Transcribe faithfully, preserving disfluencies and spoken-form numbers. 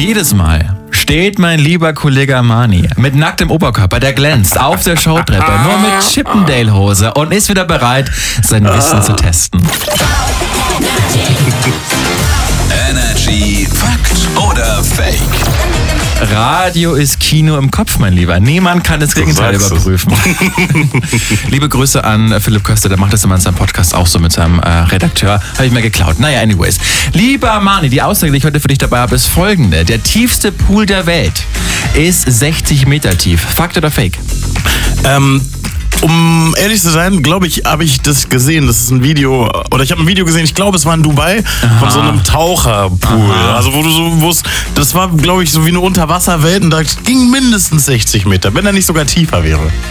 jedes Mal steht mein lieber Kollege Mani mit nacktem Oberkörper, der glänzt, auf der Showtreppe, nur mit Chippendale-Hose und ist wieder bereit, sein Wissen zu testen. Energy Fakt oder Fake? Radio ist Kino im Kopf, mein Lieber. Niemand kann das Gegenteil überprüfen. Liebe Grüße an Philipp Köster, der macht das immer in seinem Podcast auch so mit seinem äh, Redakteur. Habe ich mir geklaut. Naja, anyways. Lieber Mani, die Aussage, die ich heute für dich dabei habe, ist folgende. Der tiefste Pool der Welt ist sechzig Meter tief. Fakt oder Fake? Ähm... Um ehrlich zu sein, glaube ich, habe ich das gesehen. Das ist ein Video, oder ich habe ein Video gesehen, ich glaube, es war in Dubai, Aha. von so einem Taucherpool. Aha. Also wo du so, wo es, das war, glaube ich, so wie eine Unterwasserwelt und da ging mindestens sechzig Meter, wenn er nicht sogar tiefer wäre.